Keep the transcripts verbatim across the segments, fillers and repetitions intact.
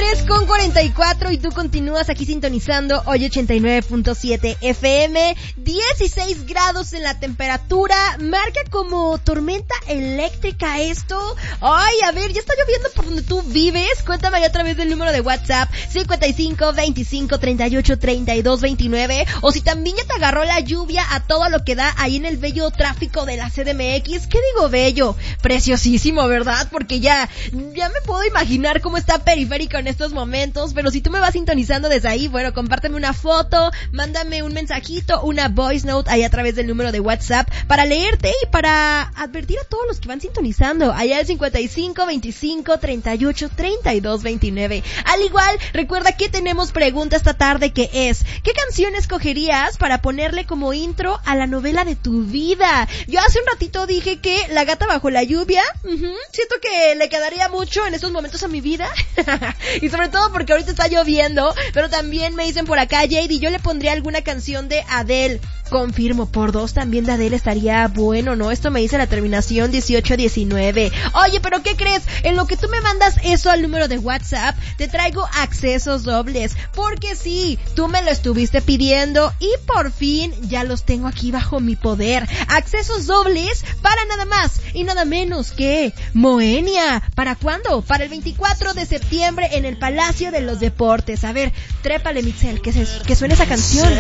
tres con cuarenta y cuatro y tú continúas aquí sintonizando hoy ochenta y nueve punto siete F M. dieciséis grados en la temperatura, marca como tormenta eléctrica esto. Ay, a ver, ya está lloviendo por donde tú vives. Cuéntame a través del número de WhatsApp cincuenta y cinco, veinticinco, treinta y ocho, treinta y dos, veintinueve, o si también ya te agarró la lluvia a todo lo que da ahí en el bello tráfico de la C D M X. ¿Qué digo bello? Preciosísimo, ¿verdad? Porque ya, ya me puedo imaginar cómo está Periférico en estos momentos, pero si tú me vas sintonizando desde ahí, bueno, compárteme una foto, mándame un mensajito, una voice note ahí a través del número de WhatsApp para leerte y para advertir a todos los que van sintonizando allá al cincuenta y cinco, veinticinco, treinta y ocho, treinta y dos, veintinueve. Al igual, recuerda que tenemos pregunta esta tarde que es, ¿qué canción escogerías para ponerle como intro a la novela de tu vida? Yo hace un ratito dije que La gata bajo la lluvia, uh-huh, siento que le quedaría mucho en estos momentos a mi vida y sobre todo porque ahorita está lloviendo, pero también me dicen por acá, Jady, yo le pondría alguna canción de Adele. Confirmo, por dos también de Adele estaría bueno, ¿no? Esto me dice la terminación dieciocho diecinueve. Oye, pero ¿qué crees? En lo que tú me mandas eso al número de WhatsApp, te traigo accesos dobles, porque sí, tú me lo estuviste pidiendo y por fin ya los tengo aquí bajo mi poder. Accesos dobles para nada más y nada menos que Moenia. ¿Para cuándo? Para el veinticuatro de septiembre en el Palacio de los Deportes. A ver, trépale, Mixel, que, se, que suene esa canción.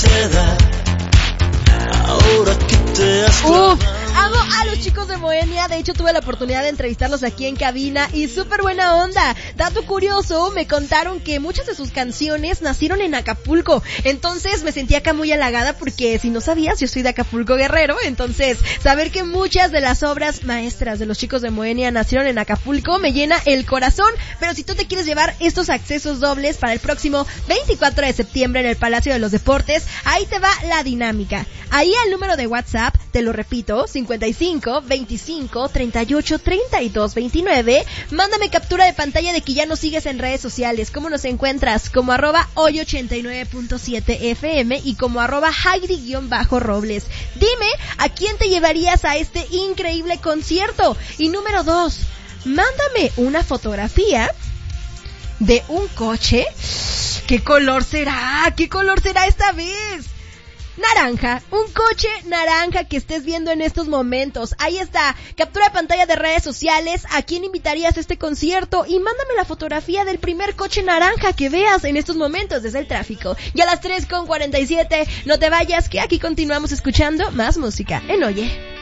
Ahora que te has Uf, amo a los chicos de Moenia. De hecho tuve la oportunidad de entrevistarlos aquí en cabina y súper buena onda. Dato curioso, me contaron que muchas de sus canciones nacieron en Acapulco. Entonces me sentí acá muy halagada porque si no sabías, yo soy de Acapulco, Guerrero. Entonces saber que muchas de las obras maestras de los chicos de Moenia nacieron en Acapulco me llena el corazón. Pero si tú te quieres llevar estos accesos dobles para el próximo veinticuatro de septiembre en el Palacio de los Deportes, ahí te va la dinámica. Ahí al número de WhatsApp, te lo repito, cincuenta y cinco, veinticinco, treinta y ocho, treinta y dos, veintinueve, mándame captura de pantalla de que ya nos sigues en redes sociales. ¿Cómo nos encuentras? Como arroba hoy ochenta y nueve punto siete F M y como arroba Heidi-Robles. Dime, ¿a quién te llevarías a este increíble concierto? Y número dos, mándame una fotografía de un coche. ¿Qué color será? ¿Qué color será esta vez? Naranja, un coche naranja que estés viendo en estos momentos. Ahí está, captura de pantalla de redes sociales, ¿a quién invitarías a este concierto? Y mándame la fotografía del primer coche naranja que veas en estos momentos desde el tráfico. Y a las tres con cuarenta y siete, no te vayas, que aquí continuamos escuchando más música en Oye.